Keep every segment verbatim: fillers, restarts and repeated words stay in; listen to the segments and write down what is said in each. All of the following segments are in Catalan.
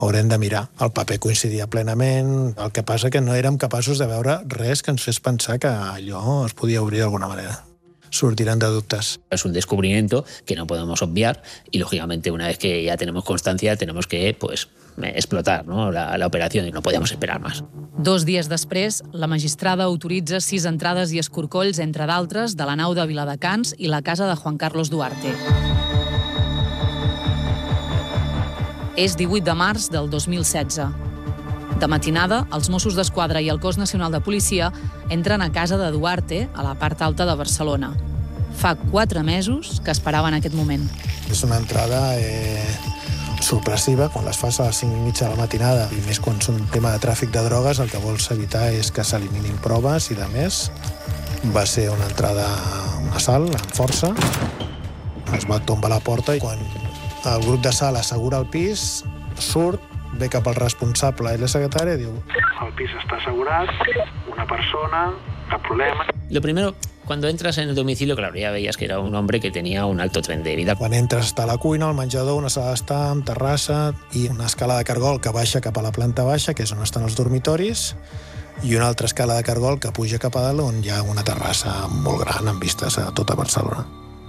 Haurem de mirar. El paper coincidia plenament, el que passa que no érem capaços de veure res que ens fes pensar que allò es podia obrir d'alguna manera. Surtirán de dubtes. Es un descubrimiento que no podemos obviar y, lógicamente, una vez que ya tenemos constancia, tenemos que pues, explotar, ¿no? la, la operación y no podíamos esperar más. Dos dies després, la magistrada autoritza sis entrades i escorcolls, entre d'altres, de la nau de Viladecans i la casa de Juan Carlos Duarte. És divuit de març del dos mil setze. De matinada, els Mossos d'Esquadra i el Cos Nacional de Policia entren a casa de Duarte, a la part alta de Barcelona. Fa quatre mesos que esperaven aquest moment. És una entrada eh, sorpressiva. Quan les fas a les cinc i mitja de la matinada, i més quan és un tema de tràfic de drogues, el que vols evitar és que s'eliminin proves i de més. Va ser una entrada, un assalt, amb força. Es va tombar la porta i quan el grup de sala assegura el pis, surt, ve cap al responsable i la secretària i diu: el pis està assegurat, una persona, cap problema. Lo primero, cuando entras en el domicilio, claro, ya veías que era un hombre que tenía un alto tren de vida. Quan entres està a la cuina, al menjador, una sala d'estar amb terrassa i una escala de cargol que baixa cap a la planta baixa, que és on estan els dormitoris, i una altra escala de cargol que puja cap a dalt, on hi ha una terrassa molt gran amb vistes a tota Barcelona.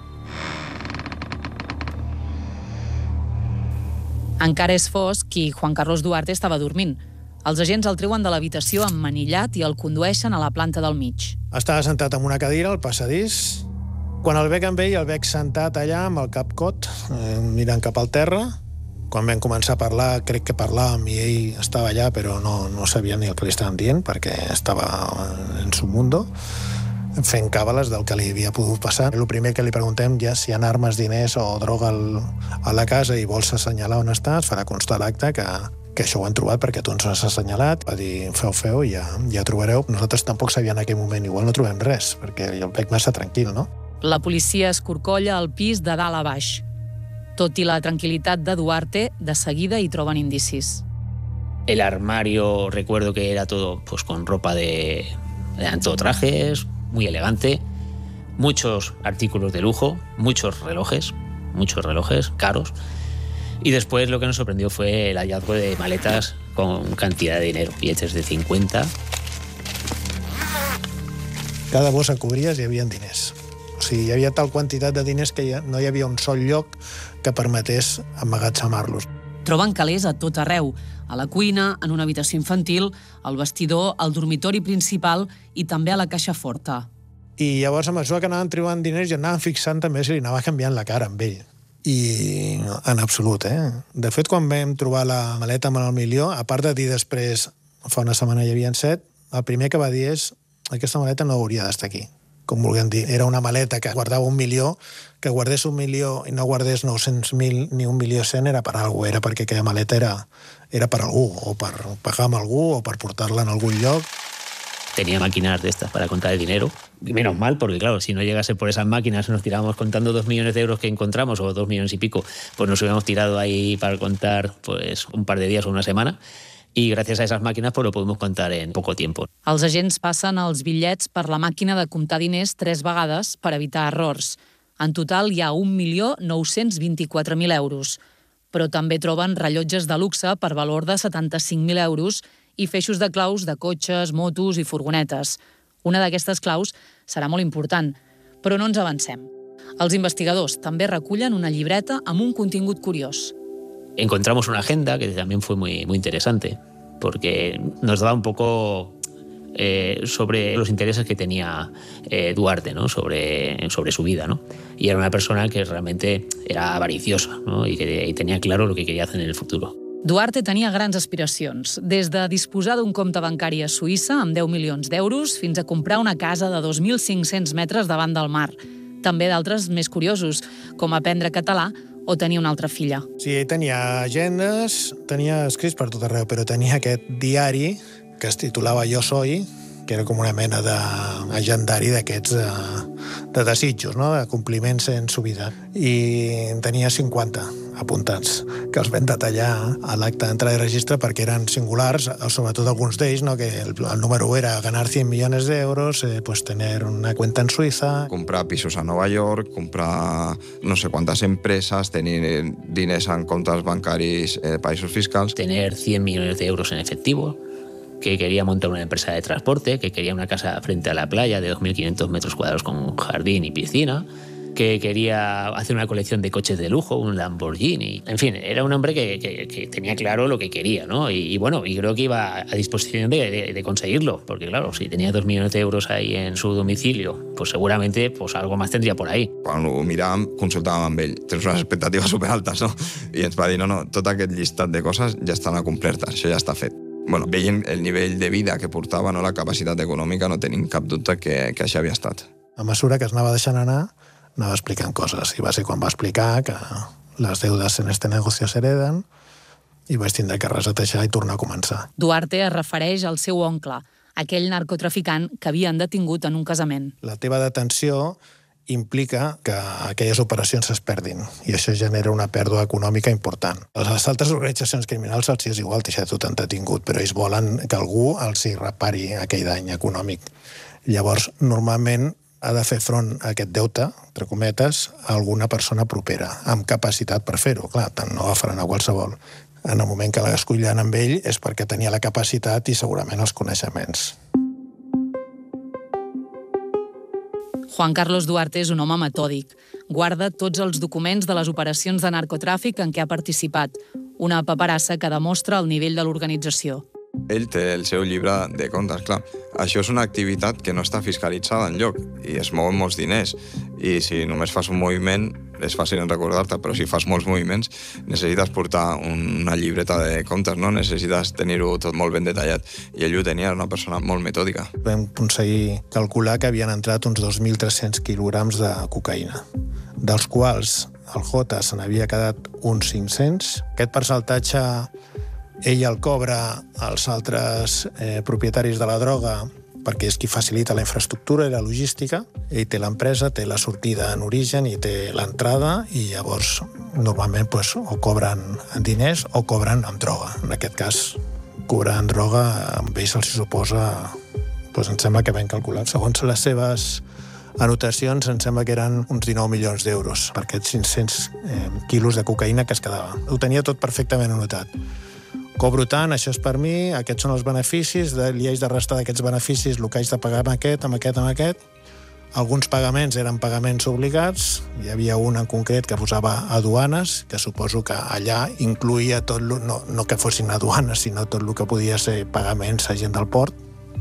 Encara és fosc i Juan Carlos Duarte estava dormint. Els agents el treuen de l'habitació emmanillat i el condueixen a la planta del mig. Estava sentat en una cadira al passadís. Quan el veig amb ell, el veig sentat allà amb el cap cot, eh, mirant cap al terra. Quan vam començar a parlar, crec que parlàvem i ell estava allà, però no, no sabia ni el que li estàvem dient, perquè estava en su mundo, fent càbales del que li havia pogut passar. El primer que li preguntem ja si hi ha armes, diners o droga al, a la casa i vols assenyalar on està, es farà constar l'acte que, que això ho han trobat perquè tu ens has assenyalat. Va dir, feu, feu, ja, ja trobareu. Nosaltres tampoc sabíem en aquell moment, igual no trobem res, perquè jo el veig massa tranquil, no? La policia escorcolla el pis de dalt a baix. Tot i la tranquil·litat de Duarte, de seguida hi troben indicis. El armario, recuerdo que era todo pues, con ropa de... eran todo trajes, muy elegante, muchos artículos de lujo, muchos relojes, muchos relojes caros. Y después lo que nos sorprendió fue el hallazgo de maletas con cantidad de dinero, billetes de cincuenta. Cada bossa que obries hi havia diners. O sigui, hi havia tal quantitat de diners que no hi havia un sol lloc que permetés emmagatzemar-los. Troben calés a tot arreu, a la cuina, en una habitació infantil, al vestidor, al dormitori principal i també a la caixa forta. I llavors, a mesura que anaven trobant diners, ja anaven fixant també si li anava canviant la cara amb ell. I en absolut, eh? De fet, quan vam trobar la maleta amb el milió, a part de dir després, fa una setmana hi havia set, el primer que va dir és aquesta maleta no hauria d'estar aquí. Com vulguem dir, era una maleta que guardava un milió, que guardés un milió i no guardés nou-cents mil ni un milió cent era per alguna cosa, era perquè aquella maleta era, era per algú, o per pagar amb algú, o per portar-la en algun lloc. Tenía máquinas de estas para contar el dinero. Y menos mal, porque claro, si no llegase por esas máquinas, nos tirábamos contando dos millones de euros que encontramos, o dos millones y pico, pues nos hubiéramos tirado ahí para contar pues un par de días o una semana. I gràcies a esas màquines pues, lo podemos contar en poco tiempo. Els agents passen els bitllets per la màquina de comptar diners tres vegades per evitar errors. En total hi ha un milió nou-cents vint-i-quatre mil euros. Però també troben rellotges de luxe per valor de setanta-cinc mil euros i feixos de claus de cotxes, motos i furgonetes. Una d'aquestes claus serà molt important, però no ens avancem. Els investigadors també recullen una llibreta amb un contingut curiós. Encontramos una agenda que también fue muy, muy interesante, porque nos daba un poco eh, sobre los intereses que tenía eh, Duarte, ¿no? sobre, sobre su vida, ¿no? Y era una persona que realmente era avariciosa, ¿no? y, que, y tenía claro lo que quería hacer en el futuro. Duarte tenia grans aspiracions, des de disposar d'un compte bancari a Suïssa amb deu milions d'euros fins a comprar una casa de dos mil cinc-cents metres davant del mar. També d'altres més curiosos, com aprendre català o tenir una altra filla. Sí, ell tenia agendes, tenia escrits per tot arreu, però tenia aquest diari que es titulava Jo Soy, que era com una mena d'agendari d'aquests de, de desitjos, no? De compliments en su vida. I en tenia cinquanta apuntats, que els vam detallar a l'acte d'entrada i registre perquè eren singulars, sobretot alguns d'ells, no? Que el, el número u era ganar cien millones de euros, eh, pues tener una cuenta en Suiza... Comprar pisos a Nova York, comprar no sé quantes empreses, tenir diners en comptes bancaris de eh, països fiscals... Tener cien millones de euros en efectivo, que quería montar una empresa de transporte, que quería una casa frente a la playa de dos mil quinientos metros cuadrados con jardín y piscina, que quería hacer una colección de coches de lujo, un Lamborghini. En fin, era un hombre que, que, que tenía claro lo que quería, ¿no? Y, y bueno, y creo que iba a disposición de, de, de conseguirlo, porque claro, si tenía dos millones de euros ahí en su domicilio, pues seguramente pues algo más tendría por ahí. Quan ho miràvem, consultàvem amb ell. Tens unes expectatives superaltes, no? I ens va dir, no, no, tot aquest llistat de coses ja estan complertes, això ja està fet. Bueno, veient el nivell de vida que portava, no, la capacitat econòmica, no tenim cap dubte que, que això havia estat. A mesura que es anava deixant anar, anava explicant coses. I va ser quan va explicar que les deudes en este negocio s'hereden i vaig tindre que resetejar i tornar a començar. Duarte es refereix al seu oncle, aquell narcotraficant que havien detingut en un casament. La teva detenció implica que aquelles operacions es perdin i això genera una pèrdua econòmica important. A les altres organitzacions criminals els és igual deixar tot han detingut, però ells volen que algú els hi repari aquell dany econòmic. Llavors, normalment ha de fer front a aquest deute, entre cometes, a alguna persona propera, amb capacitat per fer-ho. Clar, tant no agafaran a qualsevol. En el moment que l'escullen amb ell és perquè tenia la capacitat i segurament els coneixements. Juan Carlos Duarte és un home metòdic. Guarda tots els documents de les operacions de narcotràfic en què ha participat, una paperassa que demostra el nivell de l'organització. Ell té el seu llibre de comptes, clar. Això és una activitat que no està fiscalitzada enlloc i es mouen molts diners. I si només fas un moviment, és fàcil en recordar-te, però si fas molts moviments necessites portar una llibreta de comptes, no? Necessites tenir-ho tot molt ben detallat. I ell ho tenia, era una persona molt metòdica. Vam aconseguir calcular que havien entrat uns dos mil tres-cents quilograms de cocaïna, dels quals el Jota se n'havia quedat uns cinc-cents. Aquest percentatge ell el cobra als altres eh, propietaris de la droga perquè és qui facilita la infraestructura i la logística. Ell té l'empresa, té la sortida en origen i té l'entrada i llavors normalment pues, o cobren en diners o cobren amb droga. En aquest cas, cobrar en droga amb ells se'ls suposa, pues, em sembla que ben calculat. Segons les seves anotacions, em sembla que eren uns dinou milions d'euros per aquests cinc-cents eh, quilos de cocaïna que es quedava. Ho tenia tot perfectament anotat. Cobro tant, això és per mi, aquests són els beneficis, li haig de restar d'aquests beneficis el que haig de pagar amb aquest, amb aquest, amb aquest. Alguns pagaments eren pagaments obligats, hi havia un en concret que posava aduanes, que suposo que allà incluïa tot, no, no que fossin aduanes, sinó tot el que podia ser pagaments a gent del port,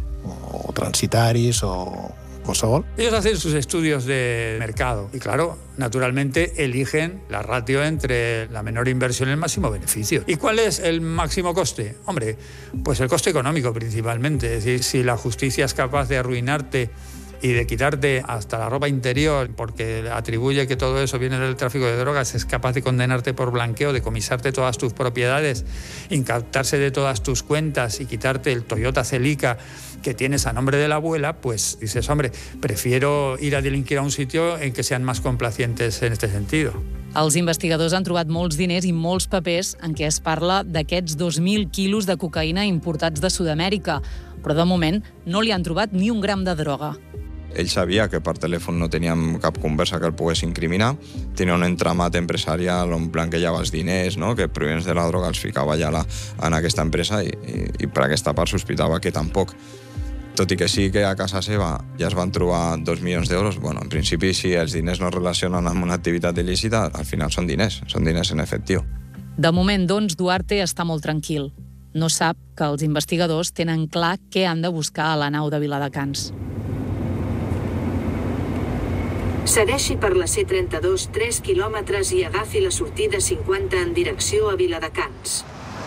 o transitaris, o qualsevol. Ellos hacen sus estudios de mercado y, claro, naturalmente eligen la ratio entre la menor inversión y el máximo beneficio. ¿Y cuál es el máximo coste? Hombre, pues el coste económico principalmente. Es decir, si la justicia es capaz de arruinarte y de quitarte hasta la ropa interior porque atribuye que todo eso viene del tráfico de drogas, es capaz de condenarte por blanqueo, de comisarte todas tus propiedades, incautarse de todas tus cuentas y quitarte el Toyota Celica que tienes a nombre de la abuela, pues dices, hombre, prefiero ir a delinquir a un sitio en que sean más complacientes en este sentido. Els investigadors han trobat molts diners i molts papers en què es parla d'aquests dos mil quilos de cocaïna importats de Sud-amèrica, però de moment no li han trobat ni un gram de droga. Ell sabia que per telèfon no teníem cap conversa que el pogués incriminar, tenia un entramat empresarial on blanquejava els diners, no? Que provinents de la droga els ficava ja la, en aquesta empresa i, i, i per aquesta part sospitava que tampoc. Tot i que sí que a casa seva ja es van trobar dos milions d'euros, bueno, en principi si els diners no es relacionen amb una activitat il·lícita, al final són diners, són diners en efectiu. De moment, doncs, Duarte està molt tranquil. No sap que els investigadors tenen clar què han de buscar a la nau de Viladecans. Segueixi per la C trenta-dos tres quilòmetres i agafi la sortida cinquanta en direcció a Viladecans.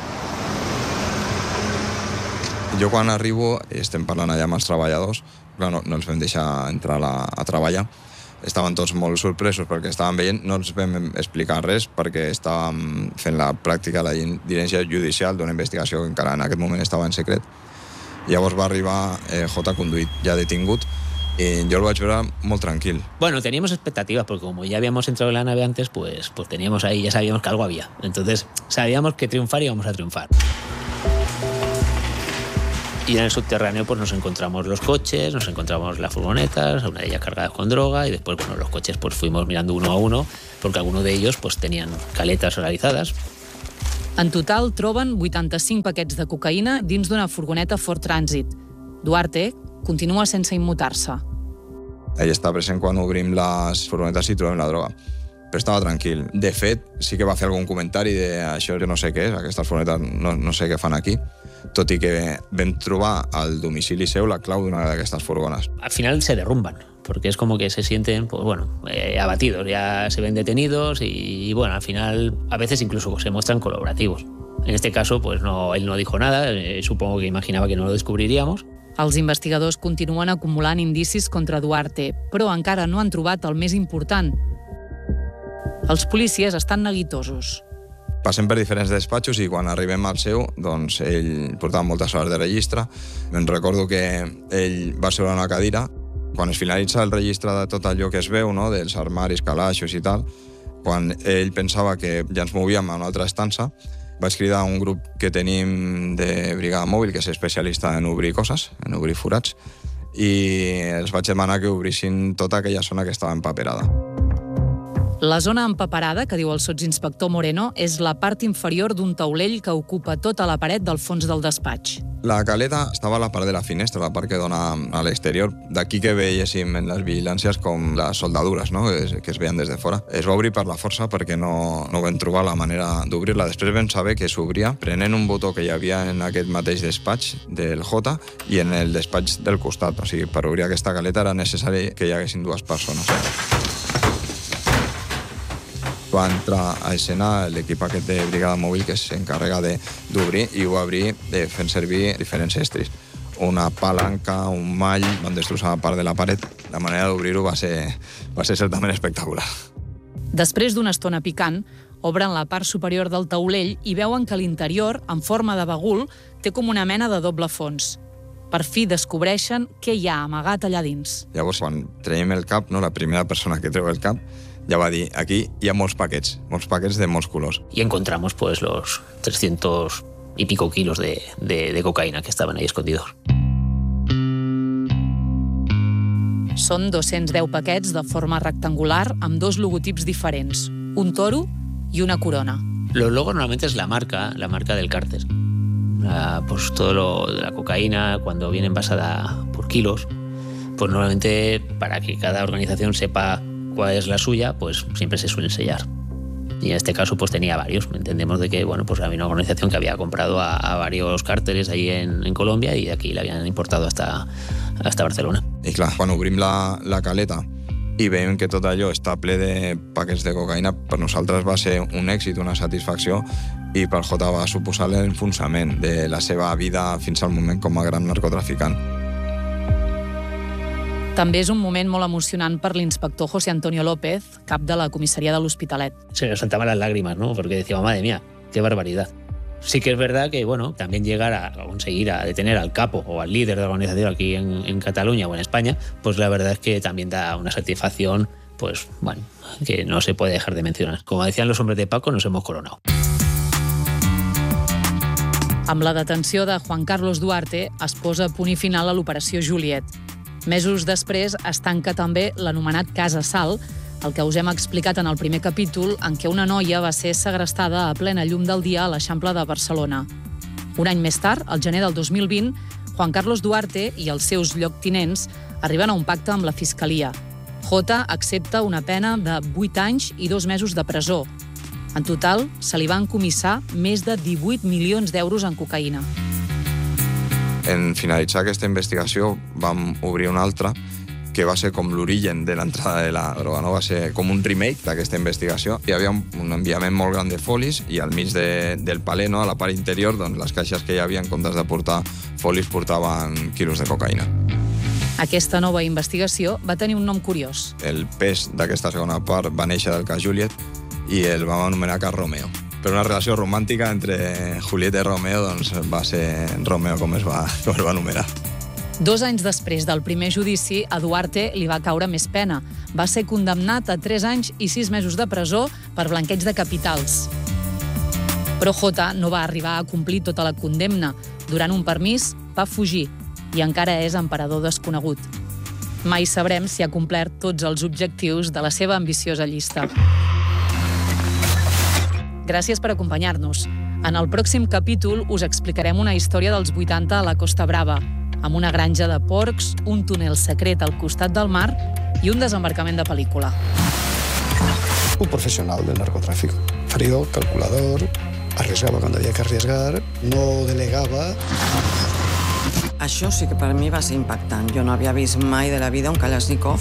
Jo quan arribo, estem parlant allà amb els treballadors, clar, no, no els vam deixar entrar a, a treballar. Estaven tots molt sorpresos perquè estaven veient, no els vam explicar res perquè estàvem fent la pràctica, la diligència judicial d'una investigació que encara en aquest moment estava en secret. Llavors va arribar eh, J conduït, ja detingut, y yo lo vaig veure molt tranquil. Bueno, teníamos expectativas, porque como ya habíamos entrado en la nave antes, pues, pues teníamos ahí, ya sabíamos que algo había. Entonces sabíamos que triunfar íbamos a triunfar. Y en el subterráneo pues nos encontramos los coches, nos encontramos las furgonetas, una de ellas cargadas con droga, y después, bueno, los coches pues fuimos mirando uno a uno, porque algunos de ellos pues tenían caletas solarizadas. En total troben vuitanta-cinc paquets de cocaïna dins d'una furgoneta Ford Transit. Duarte continua sense immutar-se. Ell està present quan obrim les furgonetes i trobem la droga. Però estava tranquil. De fet, sí que va fer algun comentari de això jo no sé què és, aquestes furgonetes no, no sé què fan aquí, tot i que vam trobar al domicili seu la clau d'una d'aquestes furgones. Al final se derrumban, porque es como que se sienten, pues bueno, eh, abatidos, ya se ven detenidos y, y bueno, al final a veces incluso se muestran colaborativos. En este caso, pues no, él no dijo nada, eh, supongo que imaginaba que no lo descubriríamos. Els investigadors continuen acumulant indicis contra Duarte, però encara no han trobat el més important. Els policies estan neguitosos. Passem per diferents despatxos i quan arribem al seu, doncs ell portava moltes hores de registre. Me'n recordo que ell va seure a una cadira. Quan es finalitza el registre de tot allò que es veu, no?, dels armaris, calaixos i tal, quan ell pensava que ja ens movíem a una altra estança, vaig cridar un grup que tenim de brigada mòbil, que és especialista en obrir coses, en obrir forats, i els vaig demanar que obrissin tota aquella zona que estava empaperada. La zona empaperada, que diu el sotsinspector Moreno, és la part inferior d'un taulell que ocupa tota la paret del fons del despatx. La caleta estava a la part de la finestra, la part que dona a l'exterior. D'aquí que veiéssim en les vigilàncies com les soldadures, no?, que es veien des de fora. Es va obrir per la força perquè no, no vam trobar la manera d'obrir-la. Després vam saber que s'obria prenent un botó que hi havia en aquest mateix despatx del J i en el despatx del costat. O sigui, per obrir aquesta caleta era necessari que hi haguessin dues persones. Va entrar a escena l'equip aquest de brigada mòbil que s'encarrega d'obrir i ho va obrir fent servir diferents estris. Una palanca, un mall, van destrossar part de la paret. La manera d'obrir-ho va ser, va ser certament espectacular. Després d'una estona picant, obren la part superior del taulell i veuen que l'interior, en forma de bagul, té com una mena de doble fons. Per fi descobreixen què hi ha amagat allà dins. Llavors, quan traiem el cap, no, la primera persona que treu el cap, ya va a decir, aquí hi ha molts paquets, molts paquets de molts colors. Y encontramos pues los trescientos y pico kilos de, de, de cocaína que estaban ahí escondidos. Són dos-cents deu paquets de forma rectangular amb dos logotips diferents, un toro y una corona. Los logos normalmente es la marca, la marca del cártel. La, pues todo lo de la cocaína, cuando viene envasada por kilos, pues normalmente para que cada organización sepa cuál es la suya, pues siempre se suelen sellar. Y en este caso pues tenía varios. Entendemos de que bueno, pues había una organización que había comprado a, a varios cárteles ahí en, en Colombia y de aquí la habían importado hasta, hasta Barcelona. I clar, quan obrim la, la caleta i veiem que tot allò està ple de paquets de cocaïna, per nosaltres va ser un èxit, una satisfacció, i pel J va suposar l'enfonsament de la seva vida fins al moment com a gran narcotraficant. També és un moment molt emocionant per l'inspector José Antonio López, cap de la comissaria de l'Hospitalet. Se nos saltaban las lágrimas, ¿no? Porque decíamos, madre mía, qué barbaridad. Sí que es verdad que, bueno, también llegar a conseguir a detener al capo o al líder de la organización aquí en, en Cataluña o en España, pues la verdad es que también da una satisfacción, pues, bueno, que no se puede dejar de mencionar. Como decían los hombres de Paco, nos hemos coronado. Amb la detenció de Juan Carlos Duarte es posa punt i final a l'operació Juliet. Mesos després es tanca també l'anomenat cas Assalt, el que us hem explicat en el primer capítol, en què una noia va ser segrestada a plena llum del dia a l'Eixample de Barcelona. Un any més tard, al gener del dos mil vint, Juan Carlos Duarte i els seus lloctinents arriben a un pacte amb la Fiscalia. J accepta una pena de vuit anys i dos mesos de presó. En total, se li van comissar més de divuit milions d'euros en cocaïna. En finalitzar aquesta investigació vam obrir una altra que va ser com l'origen de l'entrada de la droga, no? Va ser com un remake d'aquesta investigació. Hi havia un enviament molt gran de folis i al mig de, del paler, no? A la part interior, doncs, les caixes que hi havia en comptes de portar folis portaven quilos de cocaïna. Aquesta nova investigació va tenir un nom curiós. El pes d'aquesta segona part va néixer del cas Juliet i el vam anomenar cas Romeo, per una relació romàntica entre Julieta i Romeo, doncs va ser Romeo com es va, com es va anomenar. Dos anys després del primer judici, a Duarte li va caure més pena. Va ser condemnat a tres anys i sis mesos de presó per blanqueig de capitals. Però Jota no va arribar a complir tota la condemna. Durant un permís va fugir i encara és emperador desconegut. Mai sabrem si ha complert tots els objectius de la seva ambiciosa llista. Gràcies per acompanyar-nos. En el pròxim capítol us explicarem una història dels vuitanta a la Costa Brava, amb una granja de porcs, un túnel secret al costat del mar i un desembarcament de pel·lícula. Un professional del narcotráfico. Frío, calculador, arriesgaba cuando había que arriesgar, no delegaba. Això sí que per mi va ser impactant. Jo no havia vist mai de la vida un Kalashnikov.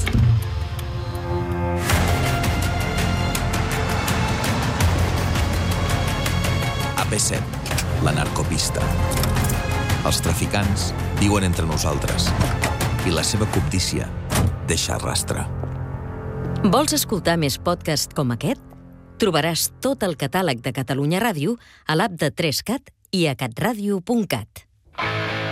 A P set, la narcopista. Els traficants viuen entre nosaltres i la seva cobdícia deixa rastre. Vols escoltar més podcasts com aquest? Trobaràs tot el catàleg de Catalunya Ràdio a l'app de tres cat i a catradio punt cat.